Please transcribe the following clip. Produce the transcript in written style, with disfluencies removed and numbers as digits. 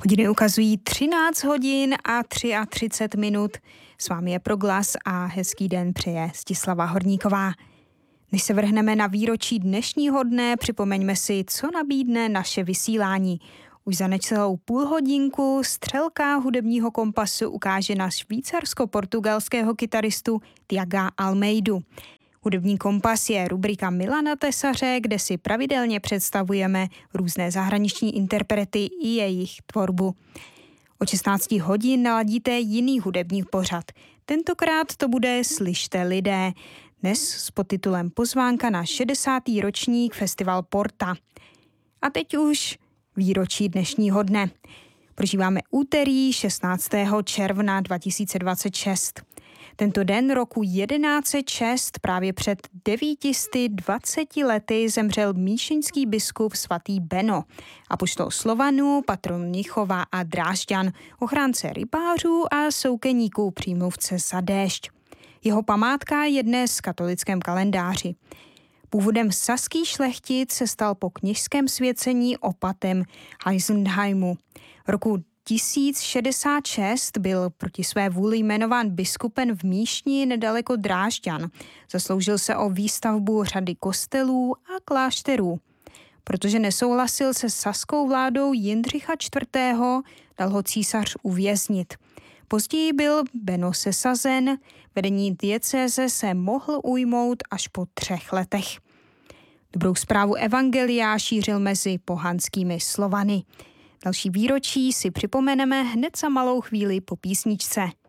Hodiny ukazují 13 hodin a 33 minut. S vámi je Proglas a hezký den přeje Stislava Horníková. Než se vrhneme na výročí dnešního dne, připomeňme si, co nabídne naše vysílání. Už za necelou půlhodinku střelka hudebního kompasu ukáže na švýcarsko-portugalského kytaristu Tiaga Almeidu. Hudební kompas je rubrika Milana Tesaře, kde si pravidelně představujeme různé zahraniční interprety i jejich tvorbu. O 16 hodin naladíte jiný hudební pořad. Tentokrát to bude Slyšte lidé. Dnes s podtitulem Pozvánka na 60. ročník Festival Porta. A teď už výročí dnešního dne. Prožíváme úterý 16. června 2026. Tento den roku 1106, právě před 920 lety, zemřel míšeňský biskup svatý Beno, apoštol Slovanů, patron Mnichova a Drážďan, ochránce rybářů a soukeníků, přímluvce za déšť. Jeho památka je dnes v katolickém kalendáři. Původem saský šlechtic se stal po kněžském svěcení opatem Heisenheimu. Roku 1066 byl proti své vůli jmenován biskupem v Míšni nedaleko Drážďan. Zasloužil se o výstavbu řady kostelů a klášterů. Protože nesouhlasil se saskou vládou Jindřicha IV., dal ho císař uvěznit. Později byl Beno sesazen, vedení diecéze se mohl ujmout až po 3 letech. Dobrou zprávu evangelia šířil mezi pohanskými Slovany. Další výročí si připomeneme hned za malou chvíli po písničce.